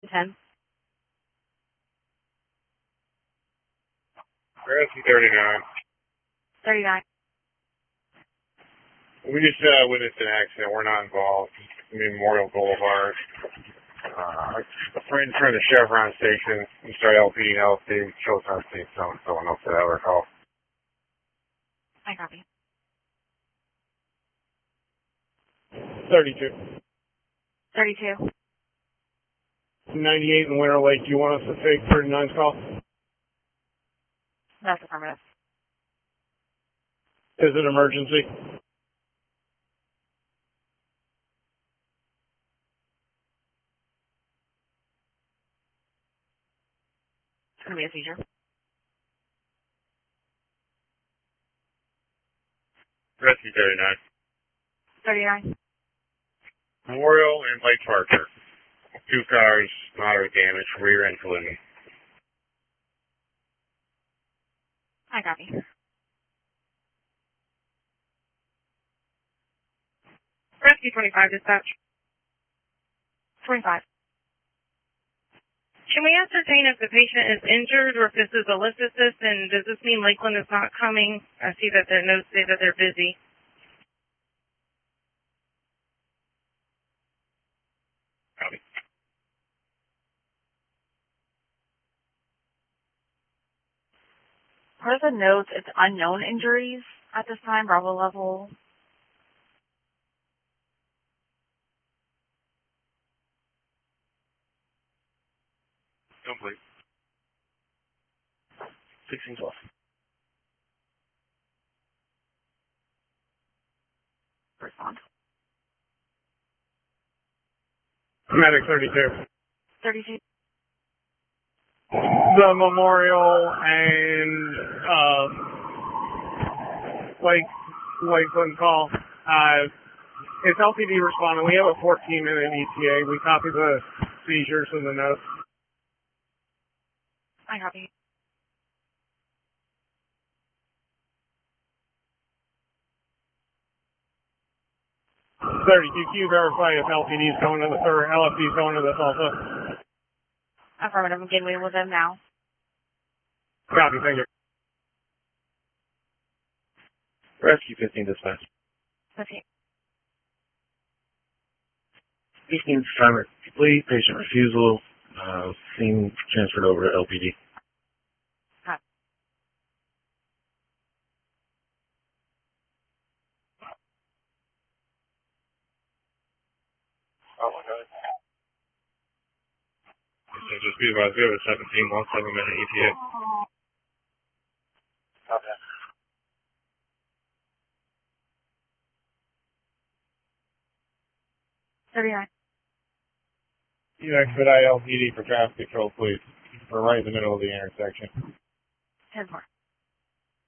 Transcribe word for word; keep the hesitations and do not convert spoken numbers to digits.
ten. Rescue thirty-nine. thirty-nine. We just uh, witnessed an accident. We're not involved. Memorial Boulevard. Uh, right in front of the Chevron station. We started L P D and L C. Shows on state so someone else that I recall. I copy. thirty-two. thirty-two. ninety-eight in Winter Lake. Do you want us to take thirty-nine's call? That's affirmative. Is it emergency? It's going to be a seizure. Rescue thirty-nine. thirty-nine. Memorial and Lake Parker. Two cars, moderate damage, rear end collision. I copy. Rescue twenty-five, dispatch. twenty-five. Can we ascertain if the patient is injured or if this is a lift assist, and does this mean Lakeland is not coming? I see that their notes say that they're busy. Copy. Per the notes, it's unknown injuries at this time, Bravo level. Complete. sixteen twelve. Respond. Medic thirty-two. thirty-two. The Memorial and uh, Lake Lakeland call. Uh, it's L P D responding. We have a fourteen minute E T A. We copy the seizures in the notes. I copy. thirty-two, can you verify if L P D is going to the, or L F D is going to this also? Affirmative. I'm getting with them now. Copy, thank you. Rescue fifteen dispatch. Okay. fifteen assignment complete. Patient refusal. Uh, scene transferred over to L P D. Copy. Oh my god. So just be about zero to seventeen, one seven minute E T A. Copy that. thirty-nine. You expedite L P D for traffic control, please. We're right in the middle of the intersection. ten four.